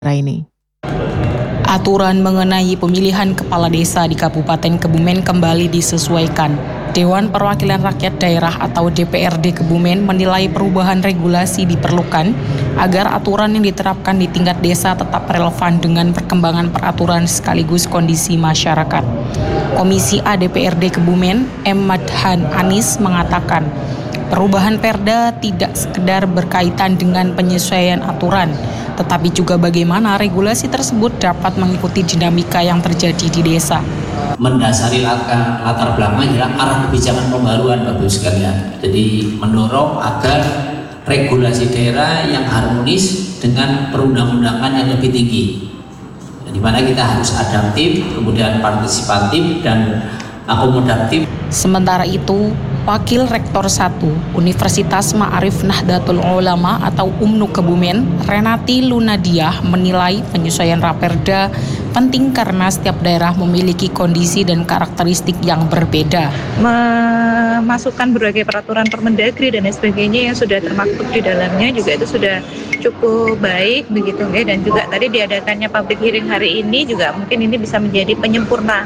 ini. Aturan mengenai pemilihan kepala desa di Kabupaten Kebumen kembali disesuaikan. Dewan Perwakilan Rakyat Daerah atau DPRD Kebumen menilai perubahan regulasi diperlukan agar aturan yang diterapkan di tingkat desa tetap relevan dengan perkembangan peraturan sekaligus kondisi masyarakat. Komisi A DPRD Kebumen, M. Madhan Anis mengatakan, perubahan Perda tidak sekedar berkaitan dengan penyesuaian aturan, tetapi juga bagaimana regulasi tersebut dapat mengikuti dinamika yang terjadi di desa. Mendasari latar belakang adalah arah kebijakan pembaruan, Bapak Ibu sekalian. Jadi mendorong agar regulasi daerah yang harmonis dengan perundang-undangan yang lebih tinggi. Di mana kita harus adaptif, kemudian partisipatif dan akomodatif. Sementara itu, Wakil Rektor 1 Universitas Ma'arif Nahdlatul Ulama atau UMNU Kebumen, Renati Lunadiah menilai penyesuaian Raperda penting karena setiap daerah memiliki kondisi dan karakteristik yang berbeda. Memasukkan berbagai peraturan Permendagri dan sebagainya yang sudah termaktub di dalamnya juga itu sudah cukup baik begitu ya, dan juga tadi diadakannya public hearing hari ini juga mungkin ini bisa menjadi penyempurna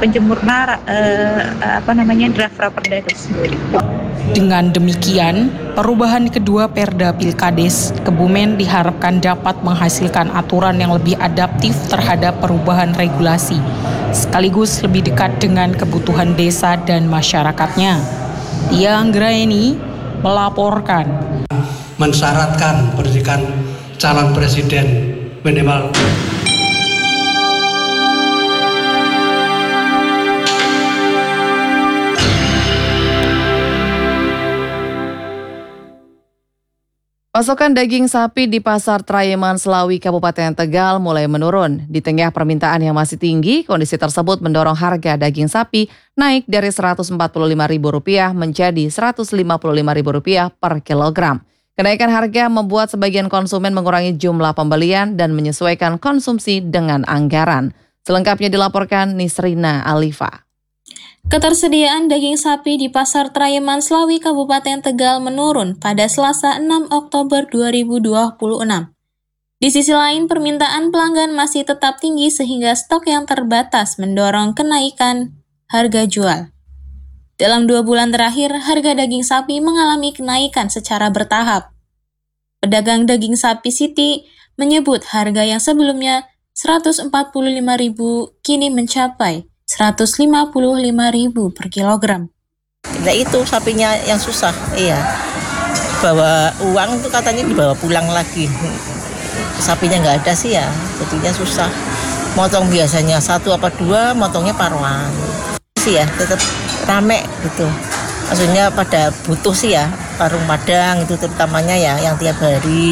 draft Raperda tersebut. Dengan demikian, perubahan kedua Perda Pilkades Kebumen diharapkan dapat menghasilkan aturan yang lebih adaptif terhadap perubahan regulasi, sekaligus lebih dekat dengan kebutuhan desa dan masyarakatnya. Tia Anggraeni melaporkan. Mensyaratkan pendidikan calon presiden minimal. Pasokan daging sapi di Pasar Trayeman Selawi, Kabupaten Tegal mulai menurun. Di tengah permintaan yang masih tinggi, kondisi tersebut mendorong harga daging sapi naik dari Rp145.000 menjadi Rp155.000 per kilogram. Kenaikan harga membuat sebagian konsumen mengurangi jumlah pembelian dan menyesuaikan konsumsi dengan anggaran. Selengkapnya dilaporkan Nisrina Alifa. Ketersediaan daging sapi di Pasar Trayeman Selawi, Kabupaten Tegal menurun pada Selasa 6 Oktober 2026. Di sisi lain, permintaan pelanggan masih tetap tinggi sehingga stok yang terbatas mendorong kenaikan harga jual. Dalam 2 bulan terakhir, harga daging sapi mengalami kenaikan secara bertahap. Pedagang daging sapi Siti menyebut harga yang sebelumnya Rp145.000 kini mencapai Rp155.000 per kilogram. Nah itu sapinya yang susah, iya. Bawa uang itu katanya dibawa pulang lagi. Sapinya nggak ada sih ya, jadinya susah. Motong biasanya 1 apa 2, motongnya paruan. Sih ya, tetap rame gitu. Maksudnya pada butuh sih ya, warung Padang itu terutamanya ya, yang tiap hari.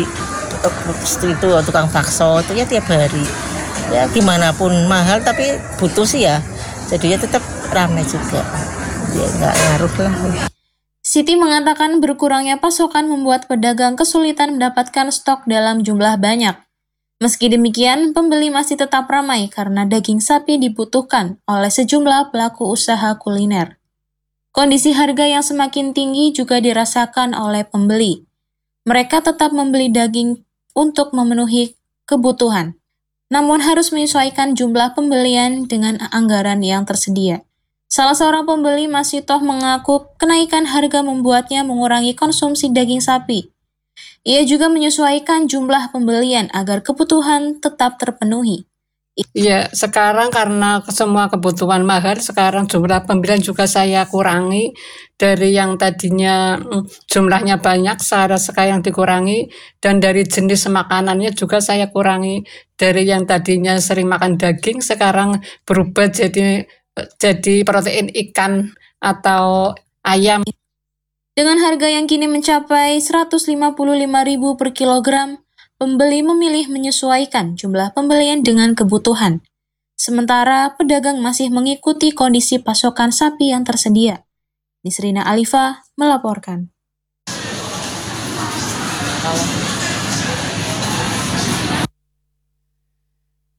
Itu tukang bakso itu ya tiap hari. Ya gimana pun mahal tapi butuh sih ya. Jadinya tetap ramai juga, ya nggak ngaruh lah. Siti mengatakan berkurangnya pasokan membuat pedagang kesulitan mendapatkan stok dalam jumlah banyak. Meski demikian, pembeli masih tetap ramai karena daging sapi dibutuhkan oleh sejumlah pelaku usaha kuliner. Kondisi harga yang semakin tinggi juga dirasakan oleh pembeli. Mereka tetap membeli daging untuk memenuhi kebutuhan, namun harus menyesuaikan jumlah pembelian dengan anggaran yang tersedia. Salah seorang pembeli Masitoh mengaku kenaikan harga membuatnya mengurangi konsumsi daging sapi. Ia juga menyesuaikan jumlah pembelian agar kebutuhan tetap terpenuhi. Ya, sekarang karena semua kebutuhan mahal, sekarang jumlah pembelian juga saya kurangi. Dari yang tadinya jumlahnya banyak, sekarang dikurangi. Dan dari jenis makanannya juga saya kurangi. Dari yang tadinya sering makan daging, sekarang berubah jadi protein ikan atau ayam. Dengan harga yang kini mencapai Rp155.000 per kilogram, pembeli memilih menyesuaikan jumlah pembelian dengan kebutuhan. Sementara pedagang masih mengikuti kondisi pasokan sapi yang tersedia. Nisrina Alifa melaporkan.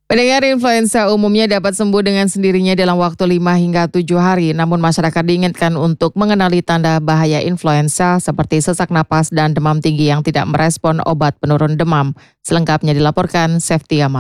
Pendengar, influenza umumnya dapat sembuh dengan sendirinya dalam waktu 5 hingga 7 hari. Namun masyarakat diingatkan untuk mengenali tanda bahaya influenza seperti sesak napas dan demam tinggi yang tidak merespon obat penurun demam. Selengkapnya dilaporkan Septiama.